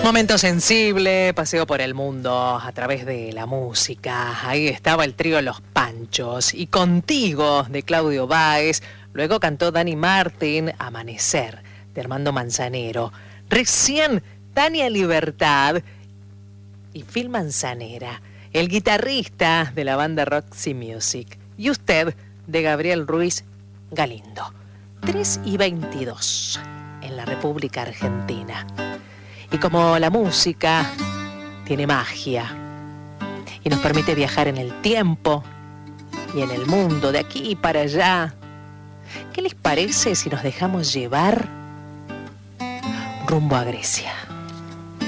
Momento sensible, paseo por el mundo a través de la música. Ahí estaba el trío Los Panchos y Contigo de Claudio Báez. Luego cantó Dani Martín, Amanecer de Armando Manzanero. Recién Tania Libertad y Phil Manzanera, el guitarrista de la banda Roxy Music. Y Usted de Gabriel Ruiz Galindo. 3:22 en la República Argentina. Y como la música tiene magia y nos permite viajar en el tiempo y en el mundo, de aquí para allá, ¿qué les parece si nos dejamos llevar rumbo a Grecia?